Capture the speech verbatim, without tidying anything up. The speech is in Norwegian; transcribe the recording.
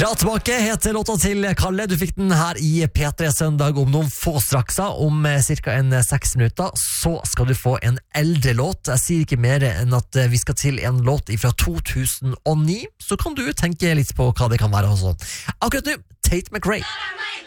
Dra tilbake heter låta til Kalle. Du fikk den her i P tre Søndag om noen få straksa. Om cirka en seks minutter så skal du få en eldre låt. Jeg sier ikke mer enn at vi skal til en låt fra to tusen og ni. Så kan du tenke litt på hva det kan være også. Akkurat nå, Tate McRae.